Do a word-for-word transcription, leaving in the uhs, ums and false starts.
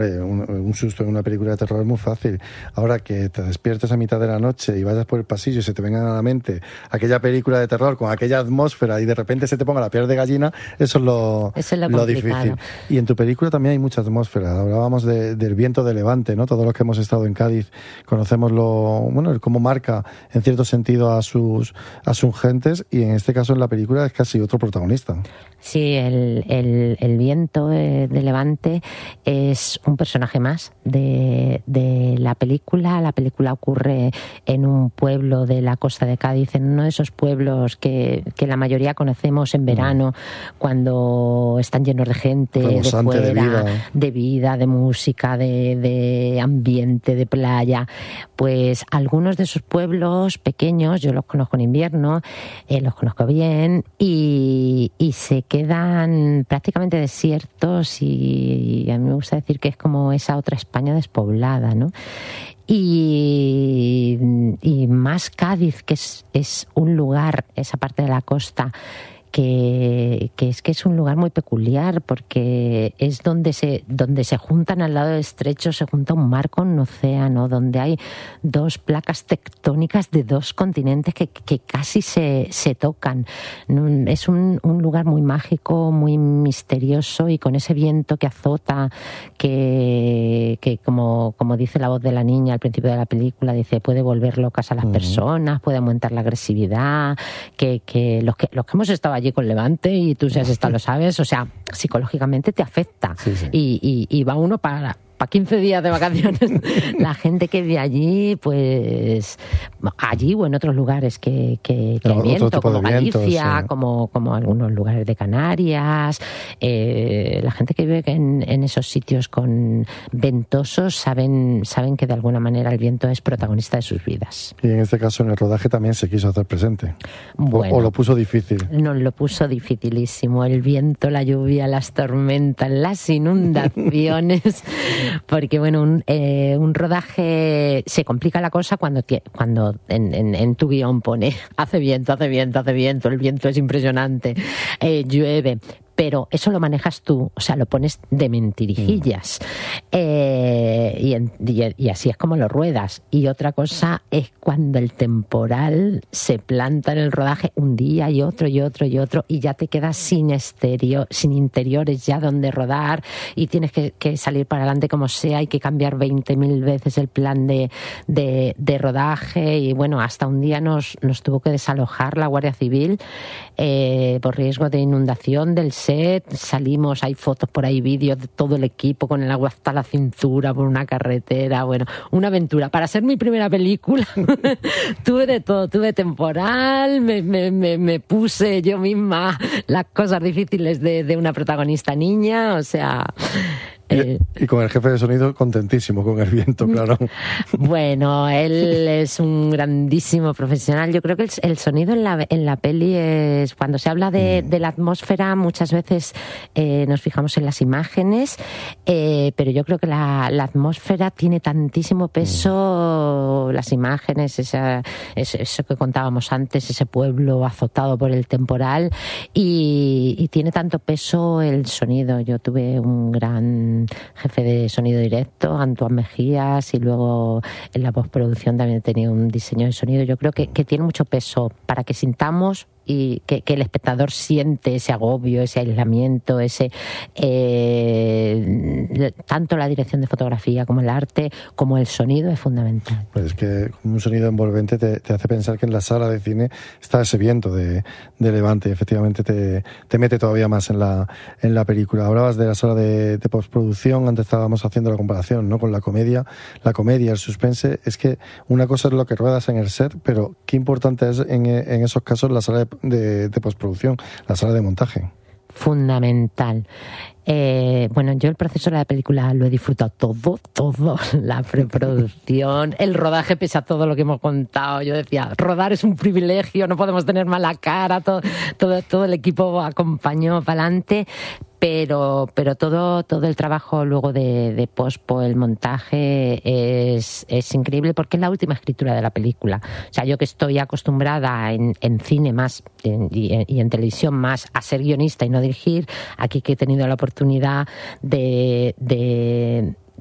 Un, un susto en una película de terror es muy fácil. Ahora que te despiertes a mitad de la noche y vayas por el pasillo y se te vengan a la mente aquella película de terror con aquella atmósfera y de repente se te ponga la piel de gallina, eso es lo, eso es lo, lo difícil. Y en tu película también hay mucha atmósfera. Hablábamos de, del viento de levante, ¿no? Todos los que hemos estado en Cádiz conocemos lo, bueno, cómo marca en cierto sentido a sus, a sus gentes, y en este caso en la película es casi otro protagonista. Sí, el, el, el viento de levante es un personaje más de, de la película. La película ocurre en un pueblo de la costa de Cádiz, en uno de esos pueblos que, que la mayoría conocemos en verano, cuando están llenos de gente, de fuera, de vida. de vida, de música, de, de ambiente, de playa. Pues algunos de esos pueblos pequeños, yo los conozco en invierno, eh, los conozco bien, y, y se quedan prácticamente desiertos, y a mí me gusta decir que es como esa otra España despoblada, ¿no? Y, y más Cádiz, que es, es un lugar, esa parte de la costa, que, que es que es un lugar muy peculiar, porque es donde se donde se juntan al lado del estrecho, se junta un mar con un océano, donde hay dos placas tectónicas de dos continentes que, que casi se, se tocan. Es un, un lugar muy mágico, muy misterioso, y con ese viento que azota, que, que como, como dice la voz de la niña al principio de la película, dice, puede volver locas a las uh-huh. personas, puede aumentar la agresividad, que, que los que los que hemos estado allí con Levante, y tú si has estado lo sabes, o sea, psicológicamente te afecta. Sí, sí. Y, y, y va uno para... para quince días de vacaciones. La gente que vive allí, pues allí o en otros lugares que, que, que hay viento, como Galicia, viento, sí. como, como algunos lugares de Canarias. Eh, la gente que vive en, en esos sitios con ventosos saben, saben que de alguna manera el viento es protagonista de sus vidas. Y en este caso en el rodaje también se quiso hacer presente. Bueno, o, o lo puso difícil. Nos lo puso dificilísimo. El viento, la lluvia, las tormentas, las inundaciones... Porque, bueno, un, eh, un rodaje se complica la cosa cuando, cuando en, en, en tu guión pone hace viento, hace viento, hace viento, el viento es impresionante, eh, llueve. Pero eso lo manejas tú, o sea, lo pones de mentirijillas. Mm. Eh, y, en, y, y así es como lo ruedas. Y otra cosa es cuando el temporal se planta en el rodaje un día y otro y otro y otro, y ya te quedas sin exterior, sin interiores ya donde rodar, y tienes que, que salir para adelante como sea, hay que cambiar veinte mil veces el plan de, de, de rodaje. Y bueno, hasta un día nos, nos tuvo que desalojar la Guardia Civil eh, por riesgo de inundación del set. Salimos, hay fotos por ahí, vídeos de todo el equipo con el agua hasta la cintura por una carretera. Bueno, una aventura. Para ser mi primera película tuve de todo, tuve temporal, me, me, me, me puse yo misma las cosas difíciles de, de una protagonista niña, o sea... Eh, y con el jefe de sonido contentísimo con el viento, claro. Bueno, él es un grandísimo profesional. Yo creo que el, el sonido en la, en la peli es... Cuando se habla de, de la atmósfera, muchas veces eh, nos fijamos en las imágenes, eh, pero yo creo que la, la atmósfera tiene tantísimo peso, mm. las imágenes, esa, eso, eso que contábamos antes, ese pueblo azotado por el temporal, y, y tiene tanto peso el sonido. Yo tuve un gran jefe de sonido directo, Antoine Mejías, y luego en la postproducción también he tenido un diseño de sonido. Yo creo que, que tiene mucho peso para que sintamos y que, que el espectador siente ese agobio, ese aislamiento, ese eh, tanto la dirección de fotografía como el arte, como el sonido es fundamental. Pues es que un sonido envolvente te, te hace pensar que en la sala de cine está ese viento de, de levante, y efectivamente te, te mete todavía más en la, en la película. Hablabas de la sala de, de postproducción, antes estábamos haciendo la comparación, ¿no?, con la comedia. La comedia, el suspense, es que una cosa es lo que ruedas en el set, pero qué importante es en, en esos casos la sala de De, de postproducción, la sala de montaje. Fundamental. Eh, bueno, yo el proceso de la película lo he disfrutado todo, todo, la preproducción, el rodaje, pese a todo lo que hemos contado. Yo decía, rodar es un privilegio, no podemos tener mala cara, todo, todo, todo el equipo acompañó para adelante. Pero, pero todo, todo el trabajo luego de, de pospo, el montaje, es, es increíble, porque es la última escritura de la película. O sea, yo que estoy acostumbrada en, en cine más en, y, y en televisión más a ser guionista y no dirigir, aquí que he tenido la oportunidad de, de,